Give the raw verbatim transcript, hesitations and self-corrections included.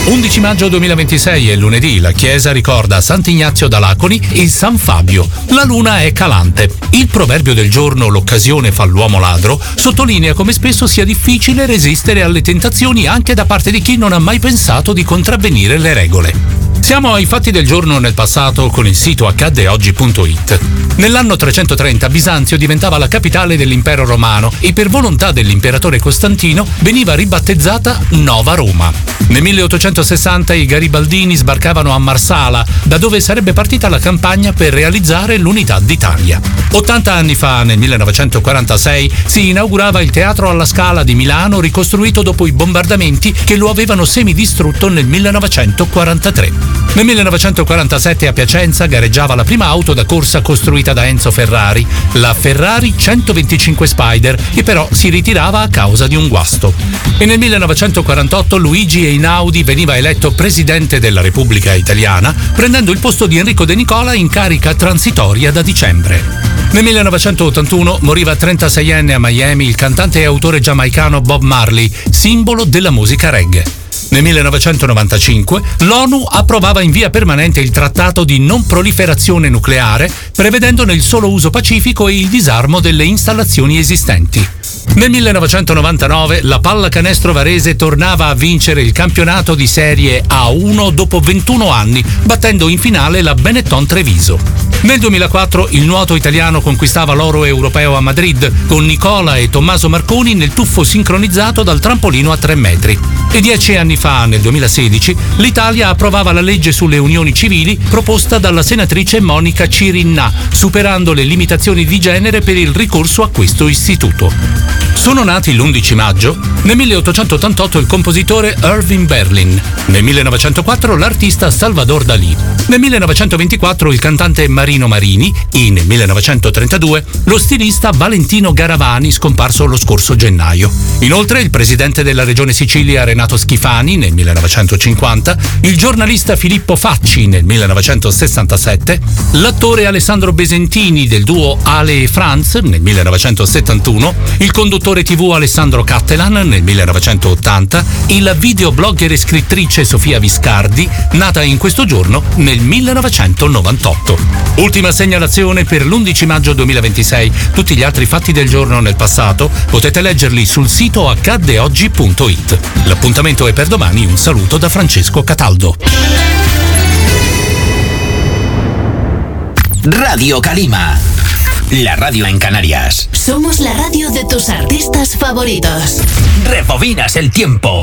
undici maggio duemilaventisei è lunedì, la chiesa ricorda Sant'Ignazio d'Alaconi e San Fabio. La luna è calante. Il proverbio del giorno "l'occasione fa l'uomo ladro" sottolinea come spesso sia difficile resistere alle tentazioni anche da parte di chi non ha mai pensato di contravvenire le regole. Siamo ai fatti del giorno nel passato con il sito accadde oggi punto it. Nell'anno trecentotrenta Bisanzio diventava la capitale dell'impero romano e per volontà dell'imperatore Costantino veniva ribattezzata Nova Roma. Nel milleottocentosessanta i garibaldini sbarcavano a Marsala, da dove sarebbe partita la campagna per realizzare l'unità d'Italia. ottanta anni fa, nel millenovecentoquarantasei, si inaugurava il Teatro alla Scala di Milano, ricostruito dopo i bombardamenti che lo avevano semidistrutto nel millenovecentoquarantatré. Nel millenovecentoquarantasette a Piacenza gareggiava la prima auto da corsa costruita da Enzo Ferrari, la Ferrari centoventicinque Spider, che però si ritirava a causa di un guasto. E nel millenovecentoquarantotto Luigi Einaudi veniva eletto presidente della Repubblica Italiana, prendendo il posto di Enrico De Nicola in carica transitoria da dicembre. Nel millenovecentottantuno moriva trentaseienne a Miami il cantante e autore giamaicano Bob Marley, simbolo della musica reggae. Nel millenovecentonovantacinque l'ONU approvava in via permanente il trattato di non proliferazione nucleare, prevedendone il solo uso pacifico e il disarmo delle installazioni esistenti. Nel millenovecentonovantanove la pallacanestro varese tornava a vincere il campionato di Serie A uno dopo ventuno anni, battendo in finale la Benetton Treviso. Nel duemilaquattro il nuoto italiano conquistava l'oro europeo a Madrid, con Nicola e Tommaso Marconi nel tuffo sincronizzato dal trampolino a tre metri. E dieci anni fa, nel duemilasedici, l'Italia approvava la legge sulle unioni civili proposta dalla senatrice Monica Cirinnà, superando le limitazioni di genere per il ricorso a questo istituto. Sono nati l'undici maggio, nel milleottocentottantotto il compositore Irving Berlin, nel millenovecentoquattro l'artista Salvador Dalì, nel millenovecentoventiquattro il cantante Marino Marini e nel millenovecentotrentadue lo stilista Valentino Garavani, scomparso lo scorso gennaio. Inoltre il presidente della regione Sicilia Renato Schifani nel millenovecentocinquanta, il giornalista Filippo Facci nel millenovecentosessantasette, l'attore Alessandro Besentini del duo Ale e Franz nel millenovecentosettantuno, il conduttore tivù Alessandro Cattelan nel millenovecentottanta e la videoblogger e scrittrice Sofia Viscardi, nata in questo giorno nel millenovecentonovantotto. Ultima segnalazione per l'undici maggio duemilaventisei. Tutti gli altri fatti del giorno nel passato potete leggerli sul sito accadde oggi punto it. L'appuntamento è per domani. Un saluto da Francesco Cataldo. Radio Calima, la radio en Canarias. Somos la radio de tus artistas favoritos. Rebobinas el tiempo.